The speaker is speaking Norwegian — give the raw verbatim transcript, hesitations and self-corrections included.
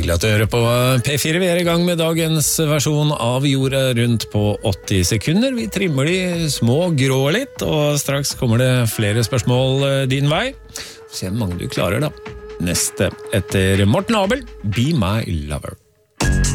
Hyggelig at du hører på P fire. Vi er i gang med dagens versjon av Jorda rundt på åtti sekunder. Vi trimmer de små grå litt, og straks kommer det flere spørsmål din vei. Se hvor mange du klarer da. Neste etter Morten Abel, Be My Lover.